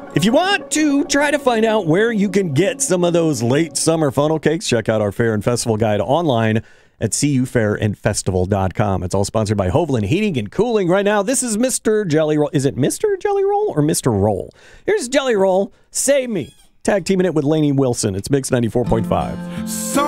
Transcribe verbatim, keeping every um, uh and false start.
If you want to try to find out where you can get some of those late summer funnel cakes, check out our Fair and Festival guide online at c u fair and festival dot com. It's all sponsored by Hovland Heating and Cooling. Right now, this is Mister Jelly Roll. Is it Mister Jelly Roll or Mister Roll? Here's Jelly Roll. Save Me. Tag teaming it with Lainey Wilson. It's Mix ninety-four point five. So